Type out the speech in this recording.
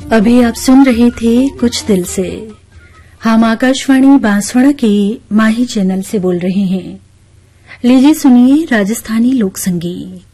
अभी आप सुन रहे थे कुछ दिल से। हम आकाशवाणी बांसवाड़ा के माही चैनल से बोल रहे हैं। लीजिए सुनिए राजस्थानी लोक संगीत।